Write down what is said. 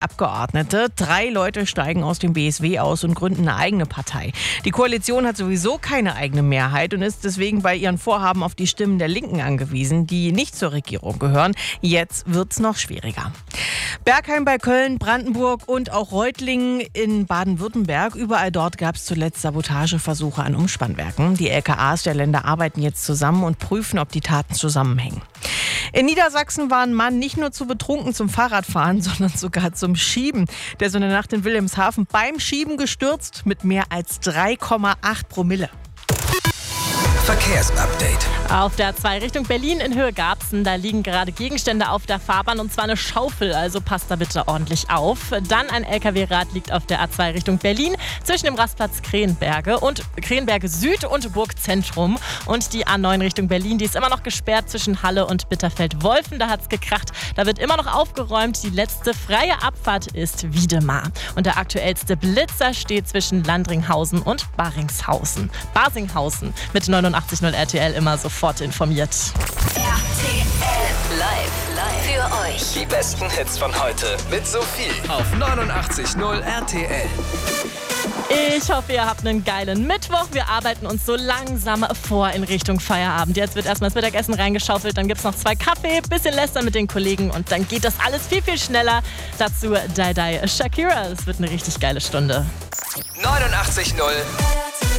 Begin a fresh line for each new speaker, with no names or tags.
Abgeordnete. 3 Leute steigen aus dem BSW aus und gründen eine eigene Partei. Die Koalition hat sowieso keine eigene Mehrheit und ist deswegen bei ihren Vorhaben auf die Stimmen der Linken angewiesen, die nicht zur Regierung gehören. Jetzt wird's noch schwieriger. Bergheim bei Köln, Brandenburg und auch Reutlingen in Baden-Württemberg. Überall dort gab es zuletzt Sabotageversuche an Umspannwerken. Die LKAs der Länder arbeiten jetzt zusammen und prüfen, ob die Taten zusammenhängen. In Niedersachsen war ein Mann nicht nur zu betrunken zum Fahrradfahren, sondern sogar zum Schieben. Der ist in der Nacht in Wilhelmshaven beim Schieben gestürzt mit mehr als 3,8 Promille.
Verkehrsupdate.
Auf der A2 Richtung Berlin in Höhe Garbsen, da liegen gerade Gegenstände auf der Fahrbahn und zwar eine Schaufel, also passt da bitte ordentlich auf. Dann ein LKW-Rad liegt auf der A2 Richtung Berlin zwischen dem Rastplatz Krähenberge Süd und Burgzentrum. Und die A9 Richtung Berlin, die ist immer noch gesperrt zwischen Halle und Bitterfeld-Wolfen. Da hat's gekracht, da wird immer noch aufgeräumt. Die letzte freie Abfahrt ist Wiedemar. Und der aktuellste Blitzer steht zwischen Landringhausen und Basinghausen. Mit 89.0 RTL immer sofort informiert.
RTL live für euch.
Die besten Hits von heute mit Sophie auf 89.0 RTL.
Ich hoffe, ihr habt einen geilen Mittwoch. Wir arbeiten uns so langsam vor in Richtung Feierabend. Jetzt wird erstmal das Mittagessen reingeschaufelt, dann gibt's noch 2 Kaffee, bisschen lästern mit den Kollegen und dann geht das alles viel, viel schneller. Dazu Die Shakira. Es wird eine richtig geile Stunde.
89.0